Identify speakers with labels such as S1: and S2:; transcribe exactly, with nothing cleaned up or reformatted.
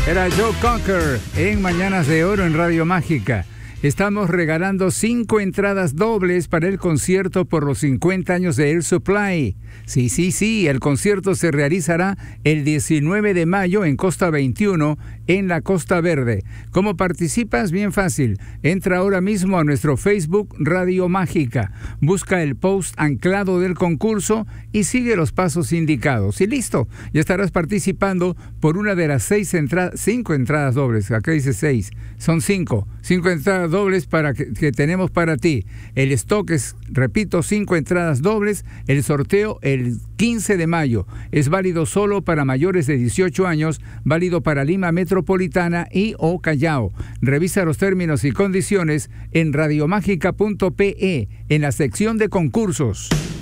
S1: Era Joe Cocker en Mañanas de Oro en Radio Mágica. Estamos regalando cinco entradas dobles para el concierto por los cincuenta años de Air Supply. Sí, sí, sí, el concierto se realizará el diecinueve de mayo en Costa veintiuno, en la Costa Verde. ¿Cómo participas? Bien fácil. Entra ahora mismo a nuestro Facebook Radio Mágica. Busca el post anclado del concurso y sigue los pasos indicados. Y listo, ya estarás participando por una de las seis entradas, cinco entradas dobles. Acá dice seis, son cinco. Cinco entradas dobles para que, que tenemos para ti. El stock es, repito, cinco entradas dobles. El sorteo el quince de mayo. Es válido solo para mayores de dieciocho años, válido para Lima Metropolitana y o Callao. Revisa los términos y condiciones en radiomágica punto pe en la sección de concursos.